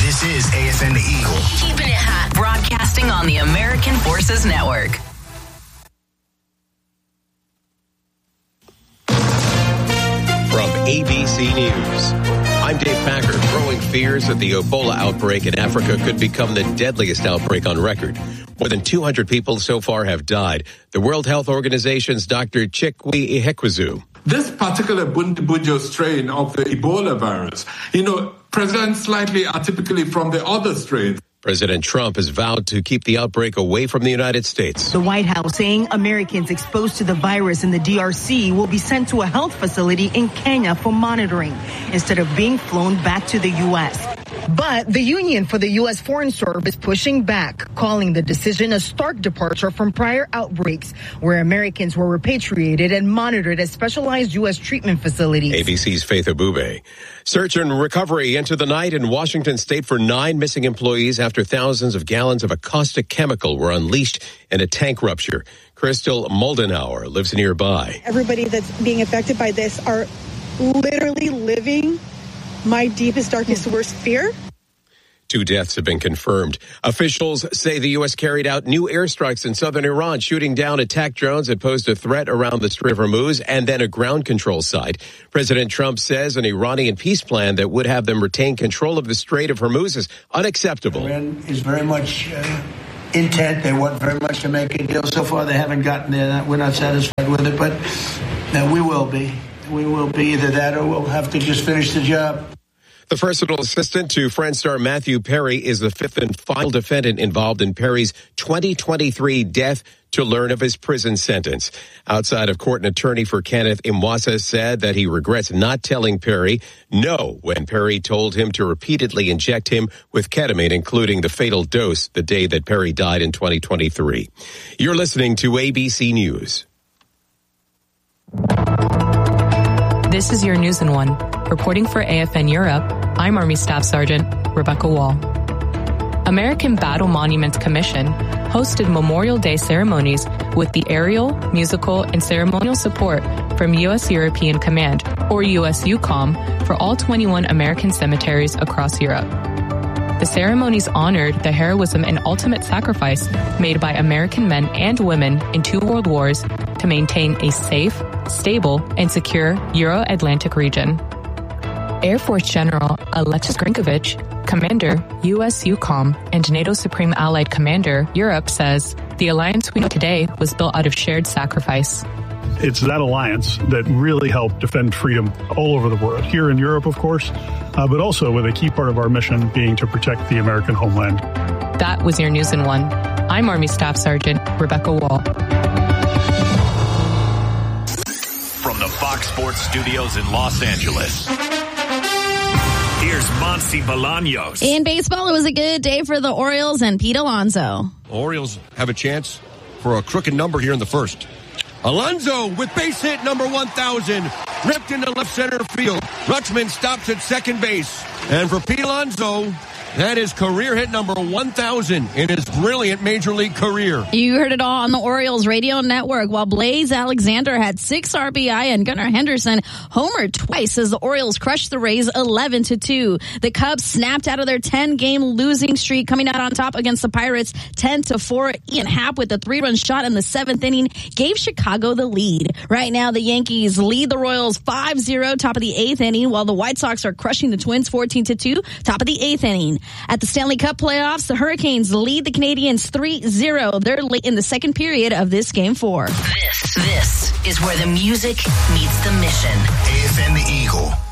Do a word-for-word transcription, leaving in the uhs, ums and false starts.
This is A F N The Eagle. Keeping it hot. Broadcasting on the American Forces Network. From A B C News, I'm Dave Packer. Growing fears that the Ebola outbreak in Africa could become the deadliest outbreak on record. More than two hundred people so far have died. The World Health Organization's Doctor Chikwi Ihekwezu. This particular Bundibugyo strain of the Ebola virus, you know, presents slightly atypically from the other strains. President Trump has vowed to keep the outbreak away from the United States. The White House saying Americans exposed to the virus in the D R C will be sent to a health facility in Kenya for monitoring instead of being flown back to the U S. But the Union for the U S Foreign Service pushing back, calling the decision a stark departure from prior outbreaks where Americans were repatriated and monitored at specialized U S treatment facilities. A B C's Faith Abube. Search and recovery into the night in Washington state for nine missing employees after thousands of gallons of a caustic chemical were unleashed in a tank rupture. Crystal Moldenauer lives nearby. Everybody that's being affected by this are literally living my deepest, darkest, worst fear. Two deaths have been confirmed. Officials say the U S carried out new airstrikes in southern Iran, shooting down attack drones that posed a threat around the Strait of Hormuz and then a ground control site. President Trump says an Iranian peace plan that would have them retain control of the Strait of Hormuz is unacceptable. Iran is very much uh, intent. They want very much to make a deal. So far, they haven't gotten there. We're not satisfied with it, but uh, we will be. We will be either that or we'll have to just finish the job. The personal assistant to Friends star Matthew Perry is the fifth and final defendant involved in Perry's twenty twenty-three death to learn of his prison sentence. Outside of court, an attorney for Kenneth Imwasa said that he regrets not telling Perry no when Perry told him to repeatedly inject him with ketamine, including the fatal dose the day that Perry died in twenty twenty-three. You're listening to A B C News. This is your News in One. Reporting for A F N Europe, I'm Army Staff Sergeant Rebecca Wall. American Battle Monuments Commission hosted Memorial Day ceremonies with the aerial, musical, and ceremonial support from U S European Command, or U S U COM, for all twenty-one American cemeteries across Europe. The ceremonies honored the heroism and ultimate sacrifice made by American men and women in two world wars to maintain a safe, stable, and secure Euro-Atlantic region. Air Force General Alexis Grinkovich, Commander, U S U COM, and NATO Supreme Allied Commander, Europe, says the alliance we know today was built out of shared sacrifice. It's that alliance that really helped defend freedom all over the world, here in Europe, of course, uh, but also with a key part of our mission being to protect the American homeland. That was your News in One. I'm Army Staff Sergeant Rebecca Wall. From the Fox Sports Studios in Los Angeles, here's Monty Bolaños. In baseball, it was a good day for the Orioles and Pete Alonso. Orioles have a chance for a crooked number here in the first. Alonso with base hit number one thousand, ripped into left center field. Rutschman stops at second base. And for Pete Alonso, that is career hit number one thousand in his brilliant Major League career. You heard it all on the Orioles radio network, while Blaze Alexander had six R B I and Gunnar Henderson homered twice as the Orioles crushed the Rays eleven to two. The Cubs snapped out of their ten-game losing streak, coming out on top against the Pirates ten to four. Ian Happ with a three-run shot in the seventh inning gave Chicago the lead. Right now, the Yankees lead the Royals five zero, top of the eighth inning, while the White Sox are crushing the Twins fourteen to two, top of the eighth inning. At the Stanley Cup playoffs, the Hurricanes lead the Canadiens three zero. They're late in the second period of this game four. This, this is where the music meets the mission. A F N The Eagle.